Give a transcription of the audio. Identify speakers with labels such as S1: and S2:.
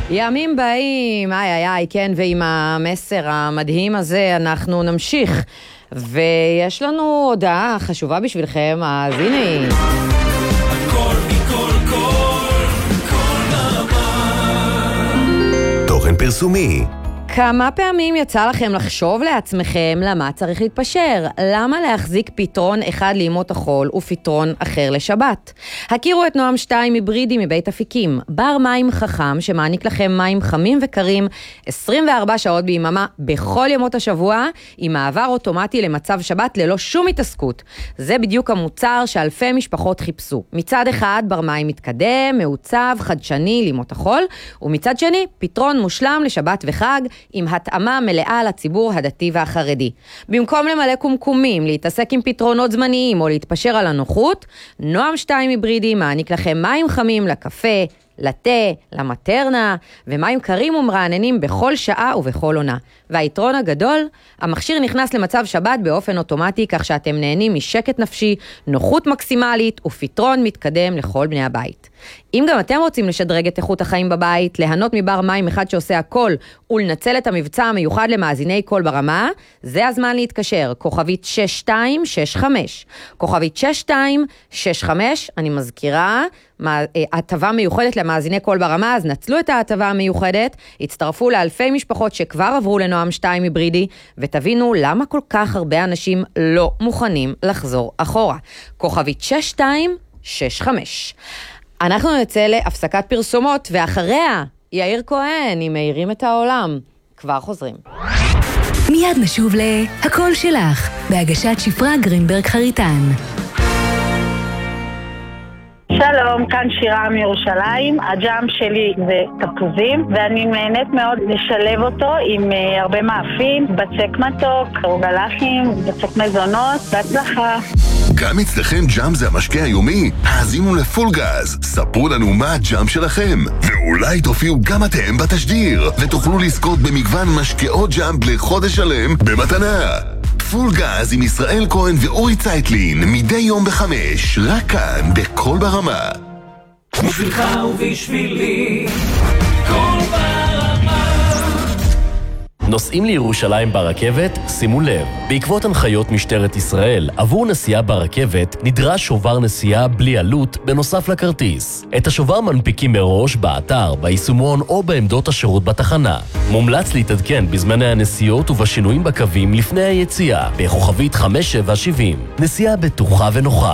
S1: ימים באים, איי, כן, ועם המסר המדהים הזה אנחנו נמשיך. ויש לנו הודעה חשובה בשבילכם, אז הנה היא.
S2: תוכן פרסומי.
S1: כמה פעמים יצא לכם לחשוב לעצמכם למה צריך להתפשר? למה להחזיק פתרון אחד לימות החול ופתרון אחר לשבת? הכירו את נועם 2 היברידי מבית אפיקים, בר מים חכם שמעניק לכם מים חמים וקרים 24 שעות ביממה בכל ימות השבוע, עם מעבר אוטומטי למצב שבת ללא שום התעסקות. זה בדיוק המוצר שאלפי משפחות חיפשו. מצד אחד בר מים מתקדם, מעוצב, חדשני לימות החול, ומצד שני פתרון מושלם לשבת וחג, עם התאמה מלאה לציבור הדתי והחרדי. במקום למלא קומקומים, להתעסק עם פתרונות זמניים או להתפשר על הנוחות, נועם 2 היברידי מעניק לכם מים חמים לקפה, לתה, למטרנה, ומים קרים ומרעננים בכל שעה ובכל עונה. והיתרון הגדול, המכשיר נכנס למצב שבת באופן אוטומטי, כך שאתם נהנים משקט נפשי, נוחות מקסימלית ופתרון מתקדם לכל בני הבית. אם גם אתם רוצים לשדרג את איכות החיים בבית, ליהנות מבר מים אחד שעושה הכל, ולנצל את המבצע המיוחד למאזיני קול ברמה, זה הזמן להתקשר, כוכבית 6265. כוכבית 6265, אני מזכירה, הטבה מיוחדת למאזיני קול ברמה, אז נצלו את ההטבה המיוחדת, הצטרפו לאלפי משפחות שכבר עברו לנועם 2 היברידי, ותבינו למה כל כך הרבה אנשים לא מוכנים לחזור אחורה. כוכבית 6265. אנחנו נצא להפסקת פרסומות, ואחריה יאיר כהן עם מאירים את העולם. כבר חוזרים.
S3: מיד נשוב להכל שלך, בהגשת שפרה גרינברג חריטן.
S4: שלום, כאן שירה מירושלים. הג'אם שלי זה תפוזים, ואני נהנית מאוד לשלב אותו עם הרבה מאפים, בצק מתוק, רוגלחים, בצק מזונות. בהצלחה.
S2: גם אצלכם ג'אם זה המשקה היומי? האזינו לפול גז. ספרו לנו מה הג'אם שלכם, ואולי תופיעו גם אתם בתשדיר, ותוכלו לזכות במגוון משקאות ג'אם לחודש שלם במתנה. פול גז עם ישראל כהן ואורי צייטלין, מדי יום ב5, רק כאן בכל ברמה.
S5: בשבילך ובשבילי, כל ברמה.
S6: נוסעים לירושלים ברכבת? שימו לב, בעקבות הנחיות משטרת ישראל, עבור נסיעה ברכבת נדרש שובר נסיעה בלי עלות בנוסף לכרטיס. את השובר מנפיקים מראש באתר, ביישומון או בעמדות השירות בתחנה. מומלץ להתעדכן בזמני הנסיעות ובשינויים בקווים לפני היציאה, בכוכבית 5770. נסיעה בטוחה ונוחה.